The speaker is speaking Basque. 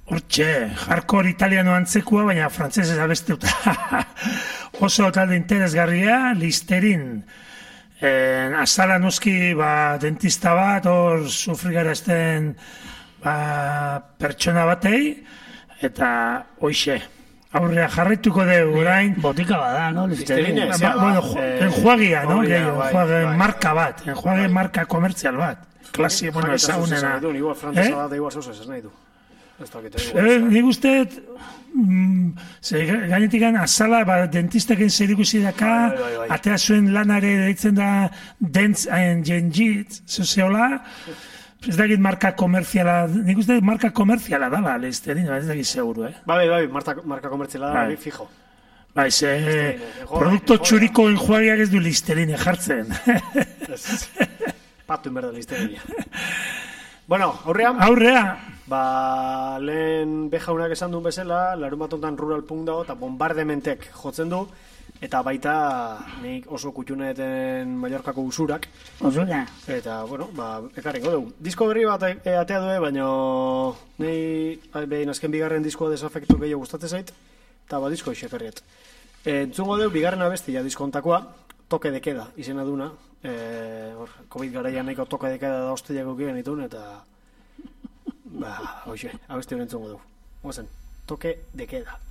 Hortxe, hardcore italiano antzekua, baina frantzesez abesteuta. Oso talde interesgarria, Listerin. Azala noski dentista bat, hor sufrigarazten pertsona batei, eta hoixe. Aurrea jarraituko dugu, orain. Botika bada, no? Listerin, enjuagia, no? Enjuagien marka bat, enjuagien marka komertzial bat. Klasi, bueno, ezagunena. Igual frantzesa bat, igual zauz ez nahi du. Nik uste, gainetik azala, dentistaken zer ikusi daka, atea zuen lanare deitzen da dentz hain jengit, zeola, ez dakit marka komerziala, nik uste marka komerziala dala, Listerin, ez dakit seguru, Bai, marka komerziala dala, fijo. Bai, produkto txuriko enjuagiak ez du Listerin jartzen. Patu inberda Listerinia. Bueno, aurrea? Aurrea! Lehen behaunak esan duen bezala, larun bat ontan rural punk dago, eta bombardementek jotzen du, eta baita nik oso kutxuneeten Mallorcako usurak. Usura. Eta, bueno, ekarriko dugu. Disko berri bat atea due, baina behin azken bigarren diskoa desafektu gehiago gustatzen zait, eta disko ise ekarriet. Entzungo dugu, bigarren abestia diskontakoa, Toque de Queda, izena duna. COVID garaian nahiko Toque de Queda da hosteliako genitun, eta hoxe, abesti honen entzungo dugu. Oazen, Toque de Queda.